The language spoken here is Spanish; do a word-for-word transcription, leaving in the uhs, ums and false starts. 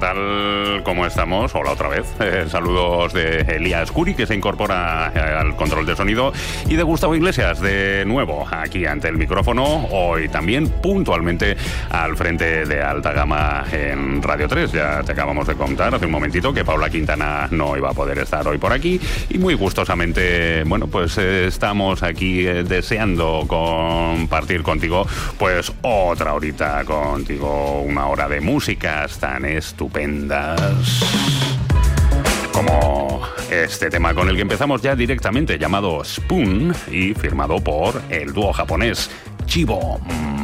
tal? ¿Cómo estamos? Hola otra vez. Eh, saludos de Elías Curi, que se incorpora al control de sonido, y de Gustavo Iglesias, de nuevo aquí ante el micrófono, hoy también puntualmente al frente de Alta Gama en Radio tres. Ya te acabamos de contar hace un momentito que Paula Quintana no iba a poder estar hoy por aquí, y muy gustosamente, bueno, pues eh, estamos aquí eh, deseando compartir contigo pues otra horita contigo, una hora de músicas tan estupendas como este tema con el que empezamos ya directamente, llamado Spoon, y firmado por el dúo japonés Chibo